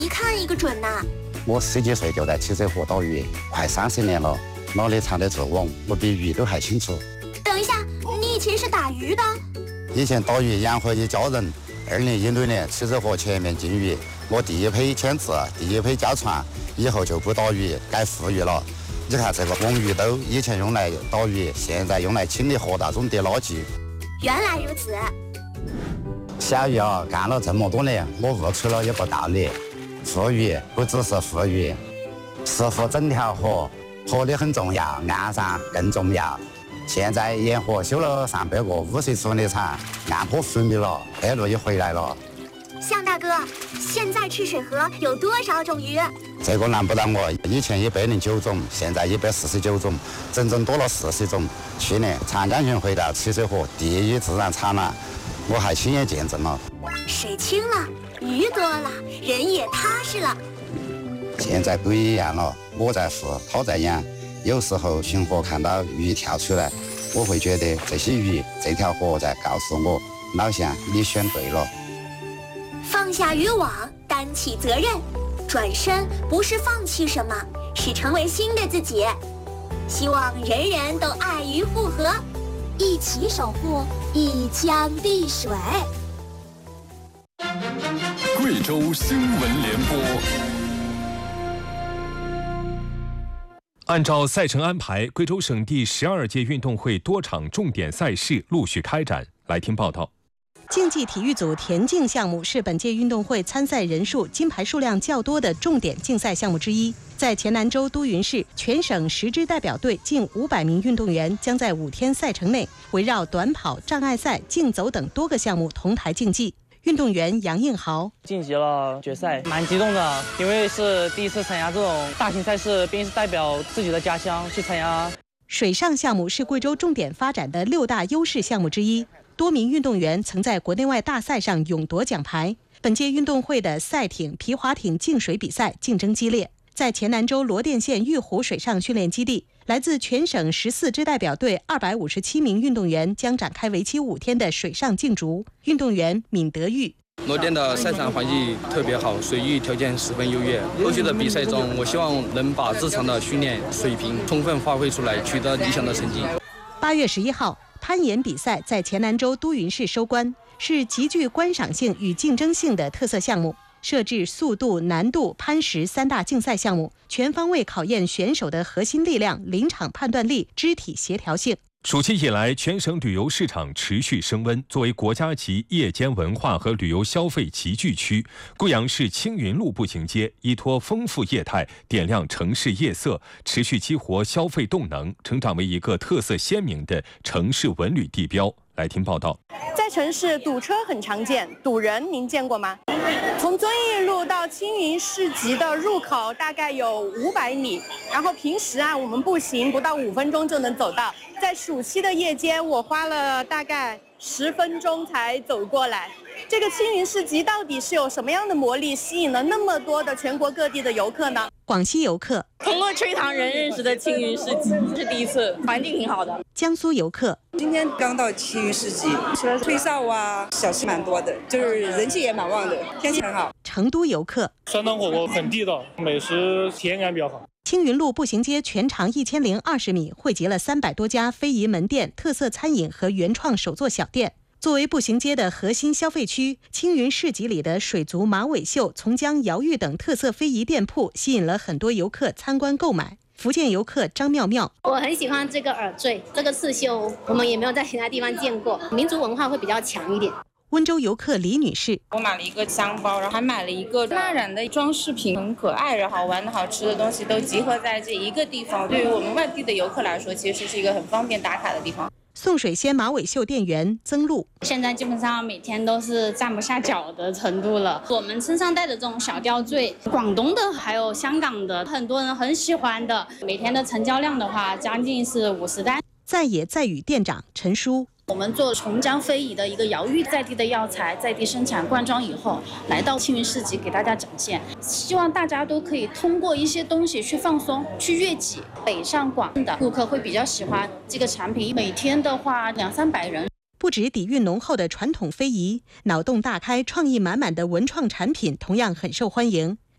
一看一个准呐！ 我10几岁就在七水河打鱼，快30年了，脑里藏得住网，我比鱼都还清楚。 等一下，你以前是打鱼的？ 以前打鱼养活一家人。2016年七水河全面禁渔，我第一批签字，第一批交船，以后就不打鱼，改富渔了。你看这个网鱼兜，以前用来打鱼，现在用来清理河道中的垃圾。 原来如此。 小鱼啊，干了这么多年，我悟出了一个道理：富渔不只是富渔，是护整条河，河里很重要，岸上更重要。现在沿河修了300个50处理厂，岸坡复密了，海路也回来了。 向大哥，现在赤水河有多少种鱼？ 这个难不倒我，以前109种，现在149种，整整多了40种。去年长江运回到七水河第一自然产卵，我还亲眼见证了。 水清了，鱼多了，人也踏实了。 现在不一样了，我在富，他在养。有时候巡河看到鱼跳出来，我会觉得这些鱼，这条河在告诉我，老乡，你选对了。 放下渔网，担起责任，转身不是放弃什么，是成为新的自己。希望人人都爱鱼护河，一起守护一江碧水。 贵州新闻联播。按照赛程安排，贵州省第12届运动会多场重点赛事陆续开展。来听报道。 竞技体育组田径项目是本届运动会参赛人数、金牌数量较多的重点竞赛项目之一。在黔南州都匀市，全省10支代表队近500名运动员将在5天赛程内，围绕短跑、障碍赛、竞走等多个项目同台竞技。运动员杨应豪晋级了决赛，蛮激动的，因为是第一次参加这种大型赛事，并是代表自己的家乡去参加。 水上项目是贵州重点发展的6大优势项目之一，多名运动员曾在国内外大赛上勇夺奖牌。本届运动会的赛艇、皮划艇竞水比赛竞争激烈。在黔南州罗店县玉湖水上训练基地，来自全省14支代表队257名运动员将展开为期5天的水上竞逐。运动员闵德玉： 罗店的赛场环境特别好，水域条件十分优越。后续的比赛中，我希望能把日常的训练水平充分发挥出来，取得理想的成绩。 8月11号，攀岩比赛在黔南州都匀市收官，是极具观赏性与竞争性的特色项目。设置速度、难度、攀石3大竞赛项目，全方位考验选手的核心力量、临场判断力、肢体协调性。 暑期以来，全省旅游市场持续升温。作为国家级夜间文化和旅游消费集聚区，贵阳市青云路步行街依托丰富业态，点亮城市夜色，持续激活消费动能，成长为一个特色鲜明的城市文旅地标。来听报道。 在城市堵车很常见，堵人您见过吗？从遵义路到青云市集的入口大概有500米，然后平时我们步行不到5分钟就能走到。在暑期的夜间，我花了大概10分钟才走过来。这个青云市集到底是有什么样的魔力，吸引了那么多的全国各地的游客呢？ 广西游客通过吹糖人认识的青云市集，是第一次，环境挺好的。 江苏游客今天刚到青云市集，除了吹哨小吃蛮多的，就是人气也蛮旺的，天气很好。 成都游客酸汤火锅很地道，美食体验感比较好。 青云路步行街全长1020米，汇集了300多家非遗门店、特色餐饮和原创手作小店。作为步行街的核心消费区，青云市集里的水族、马尾绣、从江、瑶玉等特色非遗店铺吸引了很多游客参观购买。福建游客张妙妙： 我很喜欢这个耳坠，这个刺绣我们也没有在其他地方见过，民族文化会比较强一点。 温州游客李女士： 我买了一个香包，然后还买了一个蜡染的装饰品，很可爱，然后好玩的好吃的东西都集合在这一个地方，对于我们外地的游客来说，其实是一个很方便打卡的地方。 送水仙马尾绣店员曾露： 现在基本上每天都是站不下脚的程度了。我们身上戴的这种小吊坠，广东的还有香港的，很多人很喜欢的。每天的成交量的话，将近是50单。 在野在语店长陈叔： 我们做从江非遗的一个瑶玉，在地的药材，在地生产灌装以后，来到青云市集给大家展现。希望大家都可以通过一些东西去放松，去悦己。北上广的顾客会比较喜欢这个产品，每天的话200-300人。 不止底蕴浓厚的传统非遗，脑洞大开、创意满满的文创产品同样很受欢迎。